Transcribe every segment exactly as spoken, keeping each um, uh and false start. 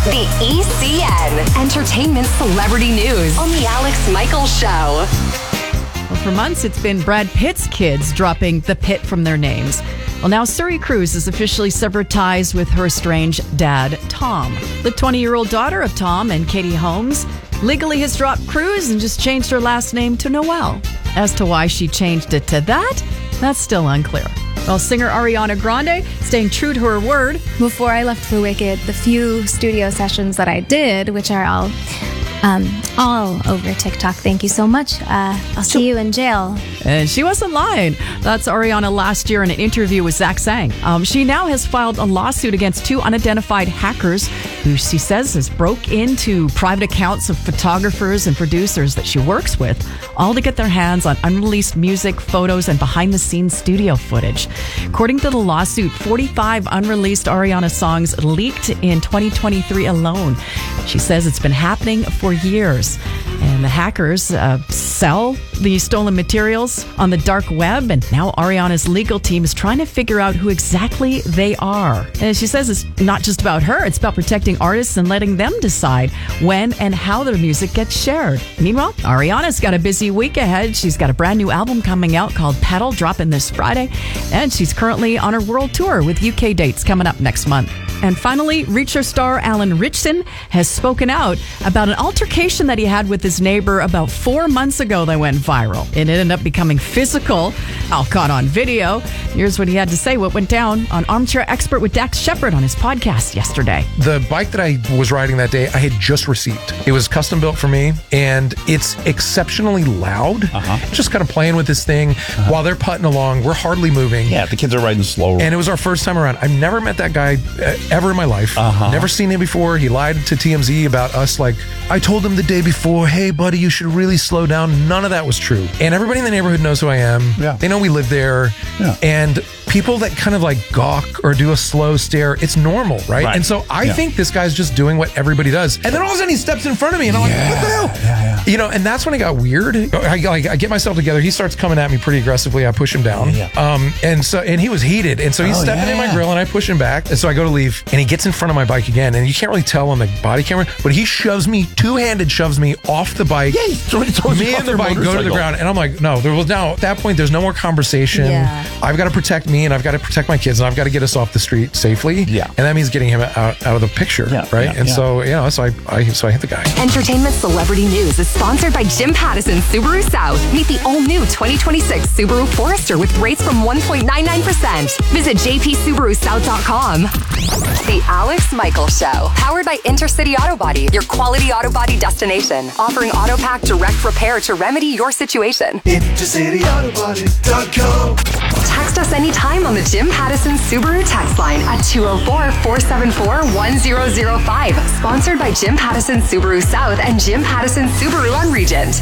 The E C N, Entertainment Celebrity News on The Alex Michaels Show. Well, for months, it's been Brad Pitt's kids dropping the Pitt from their names. Well, now Suri Cruise has officially severed ties with her estranged dad, Tom. The twenty-year-old daughter of Tom and Katie Holmes legally has dropped Cruise and just changed her last name to Noel. As to why she changed it to that, that's still unclear. Well, singer Ariana Grande staying true to her word. Before I left for Wicked, the few studio sessions that I did, which are all um, all over TikTok, thank you so much. Uh, I'll see you in jail. And she wasn't lying. That's Ariana last year in an interview with Zach Sang. Um, she now has filed a lawsuit against two unidentified hackers who she says has broke into private accounts of photographers and producers that she works with, all to get their hands on unreleased music, photos, and behind-the-scenes studio footage. According to the lawsuit, forty-five unreleased Ariana songs leaked in twenty twenty-three alone. She says it's been happening for years. And the hackers uh, sell the stolen materials on the dark web. And now Ariana's legal team is trying to figure out who exactly they are. And she says it's not just about her. It's about protecting artists and letting them decide when and how their music gets shared. Meanwhile, Ariana's got a busy week ahead. She's got a brand new album coming out called Pedal, dropping this Friday. And she's currently on her world tour with U K dates coming up next month. And finally, Reacher star Alan Ritchson has spoken out about an altercation that he had with his neighbor about four months ago that went viral. It ended up becoming physical, all caught on video. Here's what he had to say, what went down on Armchair Expert with Dax Shepard on his podcast yesterday. The bike that I was riding that day, I had just received. It was custom built for me, and it's exceptionally loud. Uh-huh. Just kind of playing with this thing uh-huh. while they're putting along. We're hardly moving. Yeah, the kids are riding slow. And it was our first time around. I've never met that guy uh, ever in my life. Uh-huh. Never seen him before. He lied to T M Z about us. Like, I told him the day before, hey, buddy, you should really slow down. None of that was true. And everybody in the neighborhood knows who I am. Yeah. They know we live there. Yeah. And people that kind of like gawk or do a slow stare, it's normal, right? Right. And so I yeah. think this guy's just doing what everybody does. And then all of a sudden he steps in front of me and I'm yeah. like, what the hell? Yeah, yeah. You know, and that's when it got weird. I, like, I get myself together. He starts coming at me pretty aggressively. I push him down. Yeah, yeah. Um, and so, and he was heated. And so he's Oh, stepping yeah, in my yeah. grill and I push him back. And so I go to leave and he gets in front of my bike again. And you can't really tell on the body camera, but he shoves me, two-handed shoves me off the bike. Yeah, he's throwing throws Me you and off the your bike go to the motorcycle. ground. And I'm like, no, there was now, at that point, there's no more conversation. Yeah. I've got to protect me and I've got to protect my kids and I've got to get us off the street safely. Yeah. And that means getting him out, out of the picture. Yeah, right. yeah, and yeah. so, you know, so I, I, so I hit the guy. Entertainment Celebrity News is sponsored by Jim Pattison Subaru South. Meet the all-new twenty twenty-six Subaru Forester with rates from one point nine nine percent. Visit j p subaru south dot com. The Alex Michaels Show, powered by Intercity Auto Body, your quality auto body destination. Offering AutoPack direct repair to remedy your situation. intercity auto body dot com. Text us anytime on the Jim Pattison Subaru text line at two oh four, four seven four, one oh oh five. Sponsored by Jim Pattison Subaru South and Jim Pattison Subaru on Regent.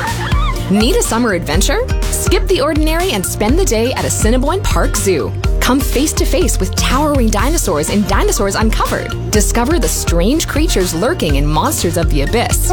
Need a summer adventure? Skip the ordinary and spend the day at Assiniboine Park Zoo. Come face to face with towering dinosaurs in Dinosaurs Uncovered. Discover the strange creatures lurking in Monsters of the Abyss.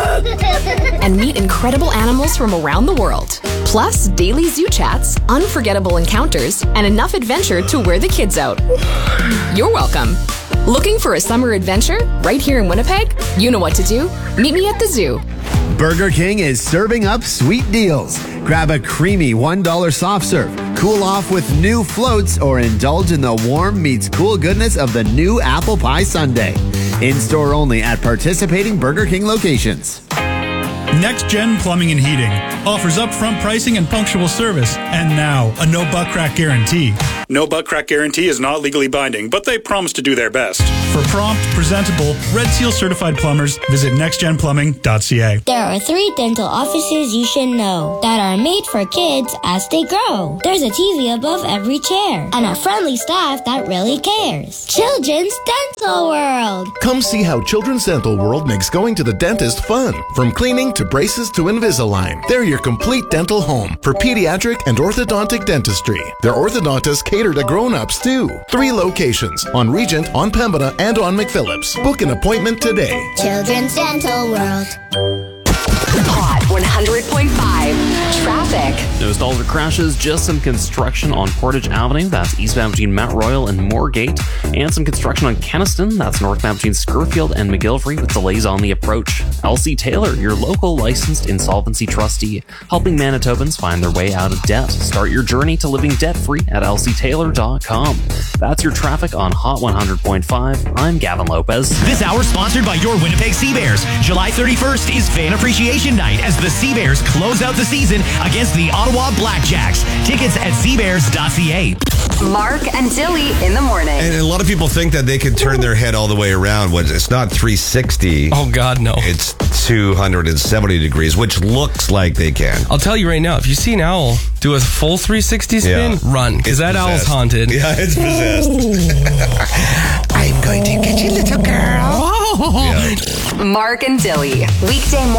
And meet incredible animals from around the world. Plus, daily zoo chats, unforgettable encounters, and enough adventure to wear the kids out. You're welcome. Looking for a summer adventure right here in Winnipeg? You know what to do. Meet me at the zoo. Burger King is serving up sweet deals. Grab a creamy one dollar soft serve, cool off with new floats, or indulge in the warm meets cool goodness of the new apple pie sundae. In-store only at participating Burger King locations. Next Gen Plumbing and Heating offers upfront pricing and punctual service, and now a no butt crack guarantee. No butt crack guarantee is not legally binding, but they promise to do their best. For prompt, presentable, Red Seal certified plumbers, visit next gen plumbing dot c a. There are three dental offices you should know that are made for kids as they grow. There's a T V above every chair and a friendly staff that really cares. Children's Dental World. Come see how Children's Dental World makes going to the dentist fun. From cleaning to braces to Invisalign, they're your complete dental home for pediatric and orthodontic dentistry. Their orthodontists cater to grown-ups too. Three locations on Regent, on Pembina, and on McPhillips. Book an appointment today. Children's Dental World. Hot one hundred point five. five. Traffic. No stalls or crashes, just some construction on Portage Avenue. That's eastbound between Mount Royal and Moorgate. And some construction on Kenniston. That's northbound between Scurfield and McGillivray with delays on the approach. Elsie Taylor, your local licensed insolvency trustee, helping Manitobans find their way out of debt. Start your journey to living debt-free at elsie taylor dot com. That's your traffic on Hot one hundred point five. I'm Gavin Lopez. This hour sponsored by your Winnipeg Sea Bears. July thirty-first is Fan Appreciation Night as the Sea Bears close out the season against the Ottawa Blackjacks. Tickets at sea bears dot c a. Mark and Dilly in the morning. And a lot of people think that they can turn their head all the way around. When it's not three sixty. Oh, God, no. It's two hundred seventy degrees, which looks like they can. I'll tell you right now, if you see an owl do a full three sixty spin, Yeah. run, because that owl's haunted. Yeah, it's possessed. I'm going to get you, little girl. Mark and Dilly. Weekday morning.